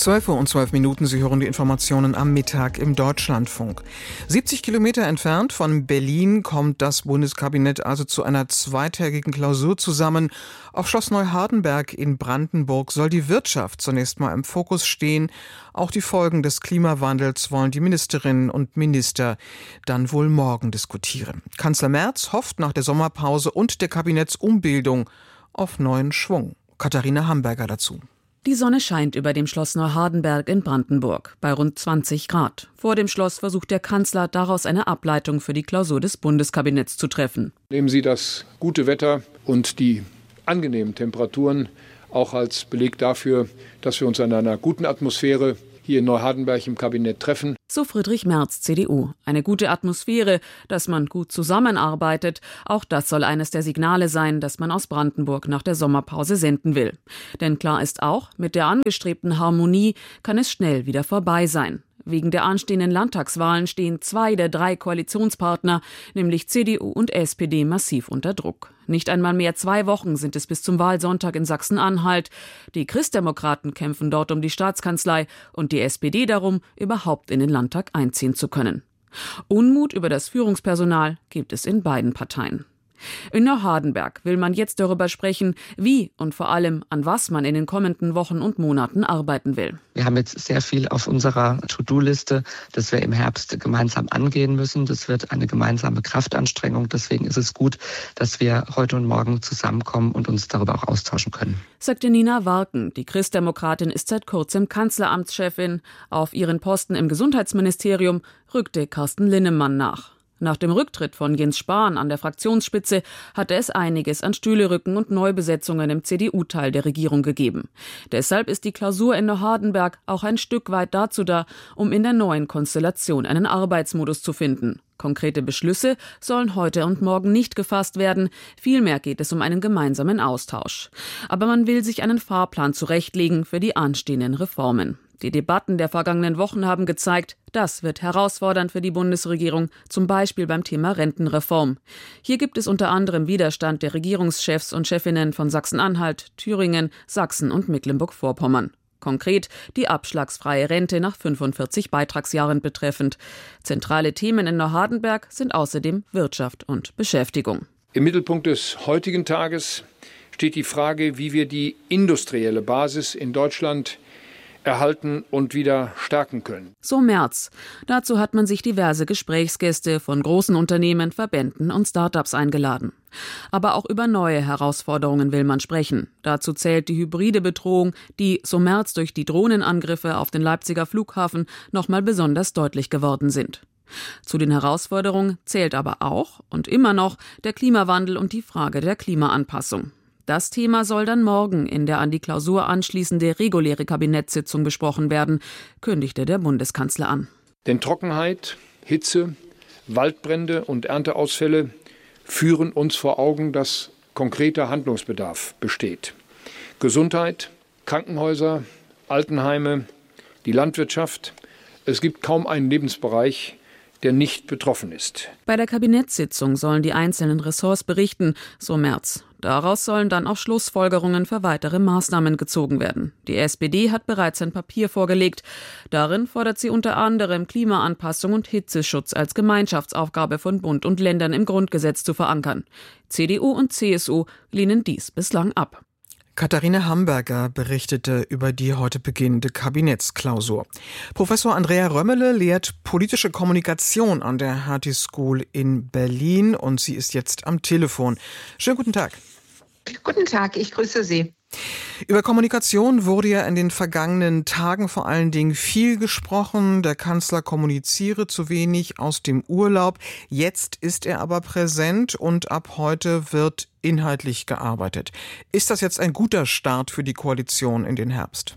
12:12 Sie hören die Informationen am Mittag im Deutschlandfunk. 70 Kilometer entfernt von Berlin kommt das Bundeskabinett also zu einer zweitägigen Klausur zusammen. Auf Schloss Neuhardenberg in Brandenburg soll die Wirtschaft zunächst mal im Fokus stehen. Auch die Folgen des Klimawandels wollen die Ministerinnen und Minister dann wohl morgen diskutieren. Kanzler Merz hofft nach der Sommerpause und der Kabinettsumbildung auf neuen Schwung. Katharina Hamburger dazu. Die Sonne scheint über dem Schloss Neuhardenberg in Brandenburg bei rund 20 Grad. Vor dem Schloss versucht der Kanzler, daraus eine Ableitung für die Klausur des Bundeskabinetts zu treffen. Nehmen Sie das gute Wetter und die angenehmen Temperaturen auch als Beleg dafür, dass wir uns in einer guten Atmosphäre hier in Neuhardenberg im Kabinett treffen. So Friedrich Merz, CDU. Eine gute Atmosphäre, dass man gut zusammenarbeitet. Auch das soll eines der Signale sein, das man aus Brandenburg nach der Sommerpause senden will. Denn klar ist auch, mit der angestrebten Harmonie kann es schnell wieder vorbei sein. Wegen der anstehenden Landtagswahlen stehen 2 der 3 Koalitionspartner, nämlich CDU und SPD, massiv unter Druck. Nicht einmal mehr 2 Wochen sind es bis zum Wahlsonntag in Sachsen-Anhalt. Die Christdemokraten kämpfen dort um die Staatskanzlei und die SPD darum, überhaupt in den Landtag einziehen zu können. Unmut über das Führungspersonal gibt es in beiden Parteien. In Neuhardenberg will man jetzt darüber sprechen, wie und vor allem an was man in den kommenden Wochen und Monaten arbeiten will. Wir haben jetzt sehr viel auf unserer To-Do-Liste, das wir im Herbst gemeinsam angehen müssen. Das wird eine gemeinsame Kraftanstrengung. Deswegen ist es gut, dass wir heute und morgen zusammenkommen und uns darüber auch austauschen können. Sagte Nina Warken. Die Christdemokratin ist seit kurzem Kanzleramtschefin. Auf ihren Posten im Gesundheitsministerium rückte Carsten Linnemann nach. Nach dem Rücktritt von Jens Spahn an der Fraktionsspitze hatte es einiges an Stühlerücken und Neubesetzungen im CDU-Teil der Regierung gegeben. Deshalb ist die Klausur in Neuhardenberg auch ein Stück weit dazu da, um in der neuen Konstellation einen Arbeitsmodus zu finden. Konkrete Beschlüsse sollen heute und morgen nicht gefasst werden. Vielmehr geht es um einen gemeinsamen Austausch. Aber man will sich einen Fahrplan zurechtlegen für die anstehenden Reformen. Die Debatten der vergangenen Wochen haben gezeigt, das wird herausfordernd für die Bundesregierung, zum Beispiel beim Thema Rentenreform. Hier gibt es unter anderem Widerstand der Regierungschefs und Chefinnen von Sachsen-Anhalt, Thüringen, Sachsen und Mecklenburg-Vorpommern. Konkret die abschlagsfreie Rente nach 45 Beitragsjahren betreffend. Zentrale Themen in Neuhardenberg sind außerdem Wirtschaft und Beschäftigung. Im Mittelpunkt des heutigen Tages steht die Frage, wie wir die industrielle Basis in Deutschland erhalten und wieder stärken können. So Merz. Dazu hat man sich diverse Gesprächsgäste von großen Unternehmen, Verbänden und Start-ups eingeladen. Aber auch über neue Herausforderungen will man sprechen. Dazu zählt die hybride Bedrohung, die, so Merz, durch die Drohnenangriffe auf den Leipziger Flughafen nochmal besonders deutlich geworden sind. Zu den Herausforderungen zählt aber auch und immer noch der Klimawandel und die Frage der Klimaanpassung. Das Thema soll dann morgen in der an die Klausur anschließende reguläre Kabinettssitzung besprochen werden, kündigte der Bundeskanzler an. Denn Trockenheit, Hitze, Waldbrände und Ernteausfälle führen uns vor Augen, dass konkreter Handlungsbedarf besteht. Gesundheit, Krankenhäuser, Altenheime, die Landwirtschaft. Es gibt kaum einen Lebensbereich, der nicht betroffen ist. Bei der Kabinettssitzung sollen die einzelnen Ressorts berichten, so Merz. Daraus sollen dann auch Schlussfolgerungen für weitere Maßnahmen gezogen werden. Die SPD hat bereits ein Papier vorgelegt. Darin fordert sie unter anderem Klimaanpassung und Hitzeschutz als Gemeinschaftsaufgabe von Bund und Ländern im Grundgesetz zu verankern. CDU und CSU lehnen dies bislang ab. Katharina Hamburger berichtete über die heute beginnende Kabinettsklausur. Professor Andrea Römmele lehrt politische Kommunikation an der Hertie School in Berlin und sie ist jetzt am Telefon. Schönen guten Tag. Guten Tag, ich grüße Sie. Über Kommunikation wurde ja in den vergangenen Tagen vor allen Dingen viel gesprochen. Der Kanzler kommuniziere zu wenig aus dem Urlaub. Jetzt ist er aber präsent und ab heute wird inhaltlich gearbeitet. Ist das jetzt ein guter Start für die Koalition in den Herbst?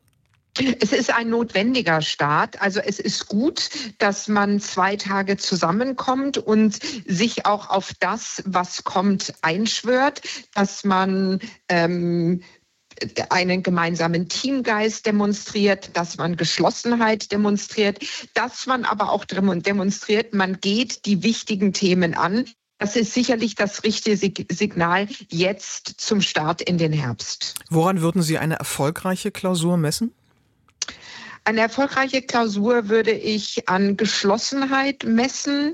Es ist ein notwendiger Start. Also es ist gut, dass man 2 Tage zusammenkommt und sich auch auf das, was kommt, einschwört, dass man einen gemeinsamen Teamgeist demonstriert, dass man Geschlossenheit demonstriert, dass man aber auch demonstriert, man geht die wichtigen Themen an. Das ist sicherlich das richtige Signal jetzt zum Start in den Herbst. Woran würden Sie eine erfolgreiche Klausur messen? Eine erfolgreiche Klausur würde ich an Geschlossenheit messen,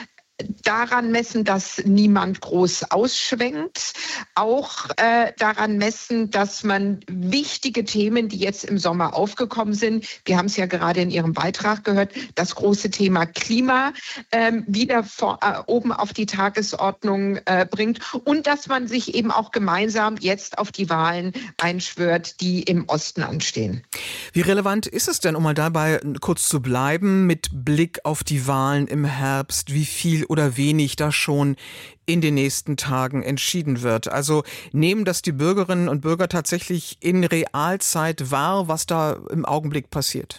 daran messen, dass niemand groß ausschwenkt, auch daran messen, dass man wichtige Themen, die jetzt im Sommer aufgekommen sind, wir haben es ja gerade in Ihrem Beitrag gehört, das große Thema Klima wieder oben auf die Tagesordnung bringt und dass man sich eben auch gemeinsam jetzt auf die Wahlen einschwört, die im Osten anstehen. Wie relevant ist es denn, um mal dabei kurz zu bleiben, mit Blick auf die Wahlen im Herbst, wie viel oder wenig da schon in den nächsten Tagen entschieden wird? Also nehmen das die Bürgerinnen und Bürger tatsächlich in Realzeit wahr, was da im Augenblick passiert?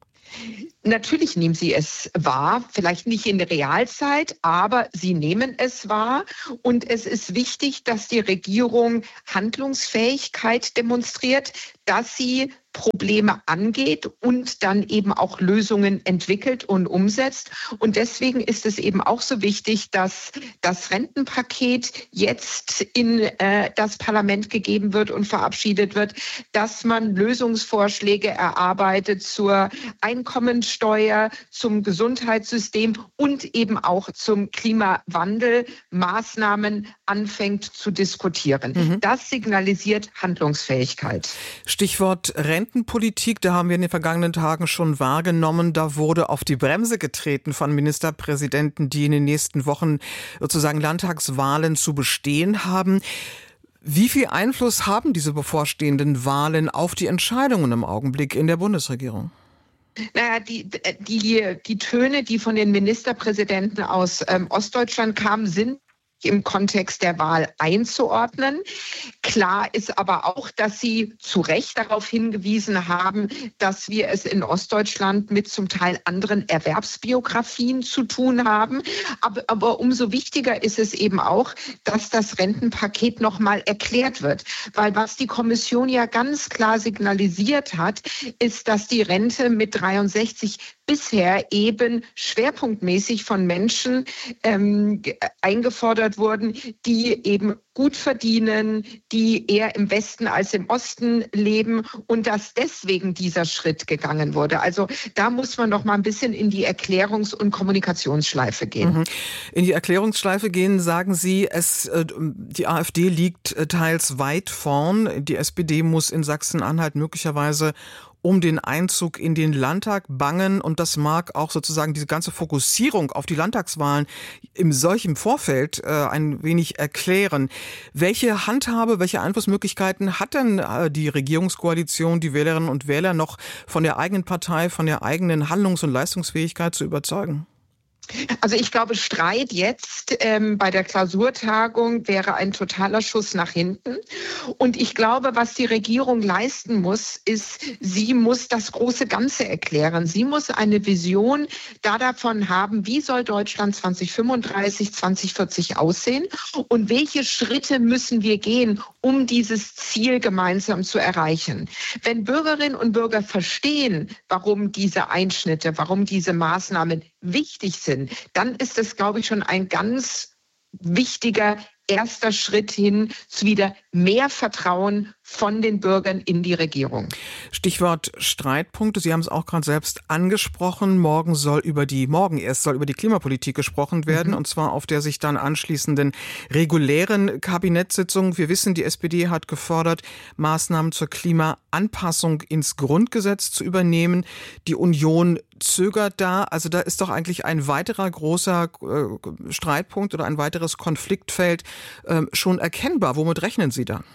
Natürlich nehmen sie es wahr, vielleicht nicht in der Realzeit, aber sie nehmen es wahr. Und es ist wichtig, dass die Regierung Handlungsfähigkeit demonstriert, dass sie Probleme angeht und dann eben auch Lösungen entwickelt und umsetzt. Und deswegen ist es eben auch so wichtig, dass das Rentenpaket jetzt in das Parlament gegeben wird und verabschiedet wird, dass man Lösungsvorschläge erarbeitet zur Einkommensteuer, zum Gesundheitssystem und eben auch zum Klimawandel Maßnahmen anfängt zu diskutieren. Das signalisiert Handlungsfähigkeit. Stichwort Rentenpolitik, da haben wir in den vergangenen Tagen schon wahrgenommen, da wurde auf die Bremse getreten von Ministerpräsidenten, die in den nächsten Wochen sozusagen Landtagswahlen zu bestehen haben. Wie viel Einfluss haben diese bevorstehenden Wahlen auf die Entscheidungen im Augenblick in der Bundesregierung? Naja, die Töne, die von den Ministerpräsidenten aus Ostdeutschland kamen, sind im Kontext der Wahl einzuordnen. Klar ist aber auch, dass sie zu Recht darauf hingewiesen haben, dass wir es in Ostdeutschland mit zum Teil anderen Erwerbsbiografien zu tun haben. Aber umso wichtiger ist es eben auch, dass das Rentenpaket nochmal erklärt wird. Weil was die Kommission ja ganz klar signalisiert hat, ist, dass die Rente mit 63 bisher eben schwerpunktmäßig von Menschen eingefordert wurden, die eben gut verdienen, die eher im Westen als im Osten leben und dass deswegen dieser Schritt gegangen wurde. Also da muss man noch mal ein bisschen in die Erklärungs- und Kommunikationsschleife gehen. In die Erklärungsschleife gehen, sagen Sie, die AfD liegt teils weit vorn. Die SPD muss in Sachsen-Anhalt möglicherweise um den Einzug in den Landtag bangen und das mag auch sozusagen diese ganze Fokussierung auf die Landtagswahlen im solchen Vorfeld ein wenig erklären. Welche Handhabe, welche Einflussmöglichkeiten hat denn die Regierungskoalition, die Wählerinnen und Wähler noch von der eigenen Partei, von der eigenen Handlungs- und Leistungsfähigkeit zu überzeugen? Also ich glaube, Streit jetzt bei der Klausurtagung wäre ein totaler Schuss nach hinten. Und ich glaube, was die Regierung leisten muss, ist, sie muss das große Ganze erklären. Sie muss eine Vision davon haben, wie soll Deutschland 2035, 2040 aussehen und welche Schritte müssen wir gehen, um dieses Ziel gemeinsam zu erreichen. Wenn Bürgerinnen und Bürger verstehen, warum diese Einschnitte, warum diese Maßnahmen wichtig sind, dann ist es, glaube ich, schon ein ganz wichtiger erster Schritt hin zu wieder mehr Vertrauen von den Bürgern in die Regierung. Stichwort Streitpunkte. Sie haben es auch gerade selbst angesprochen. Morgen erst soll über die Klimapolitik gesprochen werden, und zwar auf der sich dann anschließenden regulären Kabinettssitzung. Wir wissen, die SPD hat gefordert, Maßnahmen zur Klimaanpassung ins Grundgesetz zu übernehmen. Die Union zögert da. Also da ist doch eigentlich ein weiterer großer Streitpunkt oder ein weiteres Konfliktfeld schon erkennbar. Womit rechnen Sie da?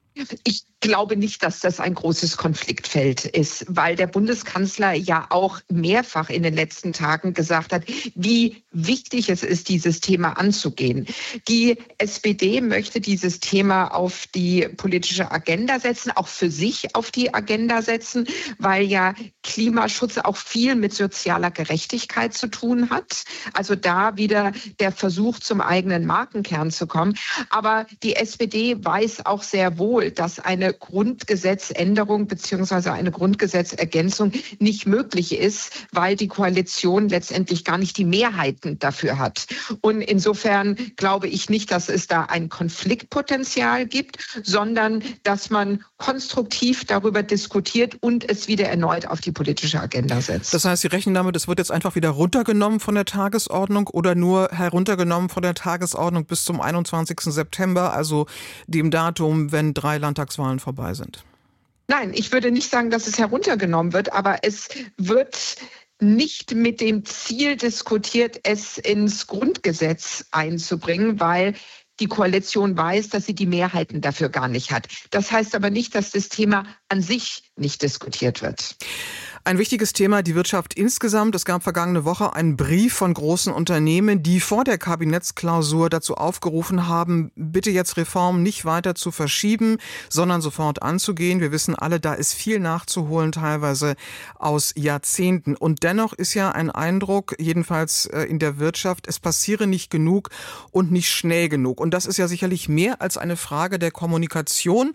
Ich glaube nicht, dass das ein großes Konfliktfeld ist, weil der Bundeskanzler ja auch mehrfach in den letzten Tagen gesagt hat, wie wichtig es ist, dieses Thema anzugehen. Die SPD möchte dieses Thema auf die politische Agenda setzen, auch für sich auf die Agenda setzen, weil ja Klimaschutz auch viel mit sozialer Gerechtigkeit zu tun hat. Also da wieder der Versuch, zum eigenen Markenkern zu kommen. Aber die SPD weiß auch sehr wohl, wohl, dass eine Grundgesetzänderung bzw. eine Grundgesetzergänzung nicht möglich ist, weil die Koalition letztendlich gar nicht die Mehrheiten dafür hat. Und insofern glaube ich nicht, dass es da ein Konfliktpotenzial gibt, sondern dass man konstruktiv darüber diskutiert und es wieder erneut auf die politische Agenda setzt. Das heißt, Sie rechnen damit, es wird jetzt einfach wieder runtergenommen von der Tagesordnung oder nur heruntergenommen von der Tagesordnung bis zum 21. September, also dem Datum, wenn 3 Landtagswahlen vorbei sind? Nein, ich würde nicht sagen, dass es heruntergenommen wird, aber es wird nicht mit dem Ziel diskutiert, es ins Grundgesetz einzubringen, weil die Koalition weiß, dass sie die Mehrheiten dafür gar nicht hat. Das heißt aber nicht, dass das Thema an sich nicht diskutiert wird. Ein wichtiges Thema, die Wirtschaft insgesamt. Es gab vergangene Woche einen Brief von großen Unternehmen, die vor der Kabinettsklausur dazu aufgerufen haben, bitte jetzt Reformen nicht weiter zu verschieben, sondern sofort anzugehen. Wir wissen alle, da ist viel nachzuholen, teilweise aus Jahrzehnten. Und dennoch ist ja ein Eindruck, jedenfalls in der Wirtschaft, es passiere nicht genug und nicht schnell genug. Und das ist ja sicherlich mehr als eine Frage der Kommunikation,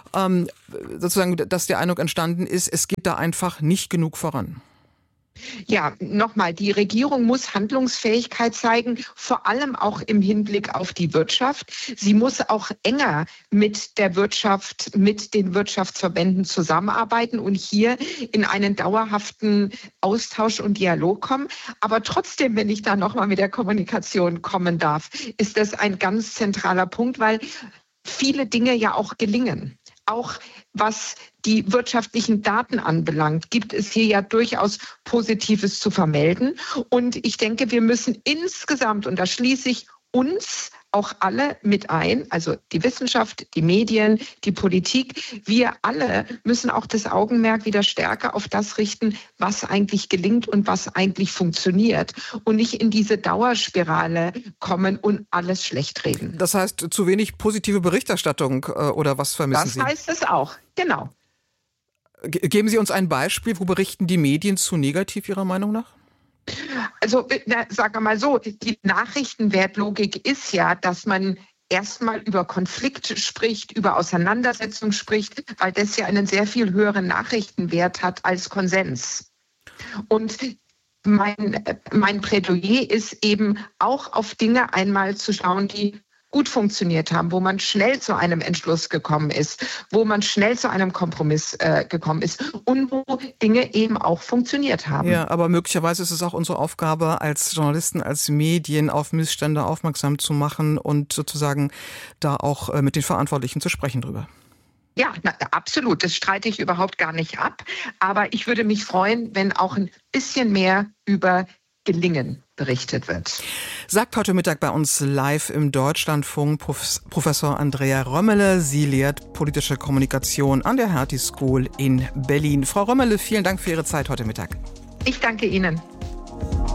sozusagen, dass der Eindruck entstanden ist, es geht da einfach nicht genug voran. Ja, nochmal, die Regierung muss Handlungsfähigkeit zeigen, vor allem auch im Hinblick auf die Wirtschaft. Sie muss auch enger mit der Wirtschaft, mit den Wirtschaftsverbänden zusammenarbeiten und hier in einen dauerhaften Austausch und Dialog kommen. Aber trotzdem, wenn ich da nochmal mit der Kommunikation kommen darf, ist das ein ganz zentraler Punkt, weil viele Dinge ja auch gelingen. Auch was die wirtschaftlichen Daten anbelangt, gibt es hier ja durchaus Positives zu vermelden. Und ich denke, wir müssen insgesamt, und da schließe ich uns auch alle mit ein, also die Wissenschaft, die Medien, die Politik, wir alle müssen auch das Augenmerk wieder stärker auf das richten, was eigentlich gelingt und was eigentlich funktioniert und nicht in diese Dauerspirale kommen und alles schlecht reden. Das heißt, zu wenig positive Berichterstattung oder was vermissen Sie? Das heißt es auch, genau. Geben Sie uns ein Beispiel, wo berichten die Medien zu negativ Ihrer Meinung nach? Also, sagen wir mal so, die Nachrichtenwertlogik ist ja, dass man erstmal über Konflikt spricht, über Auseinandersetzung spricht, weil das ja einen sehr viel höheren Nachrichtenwert hat als Konsens. Und mein Plädoyer ist eben auch auf Dinge einmal zu schauen, die gut funktioniert haben, wo man schnell zu einem Entschluss gekommen ist, wo man schnell zu einem Kompromiss gekommen ist und wo Dinge eben auch funktioniert haben. Ja, aber möglicherweise ist es auch unsere Aufgabe als Journalisten, als Medien auf Missstände aufmerksam zu machen und sozusagen da auch mit den Verantwortlichen zu sprechen drüber. Ja, absolut. Das streite ich überhaupt gar nicht ab. Aber ich würde mich freuen, wenn auch ein bisschen mehr über Gelingen berichtet wird. Sagt heute Mittag bei uns live im Deutschlandfunk Professor Andrea Römmele. Sie lehrt politische Kommunikation an der Hertie School in Berlin. Frau Römmele, vielen Dank für Ihre Zeit heute Mittag. Ich danke Ihnen.